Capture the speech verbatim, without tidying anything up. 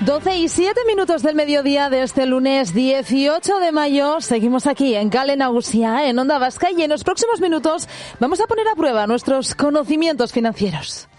doce y siete minutos del mediodía de este lunes dieciocho de mayo. Seguimos aquí en Kale Nagusia, en Onda Vasca, y en los próximos minutos vamos a poner a prueba nuestros conocimientos financieros.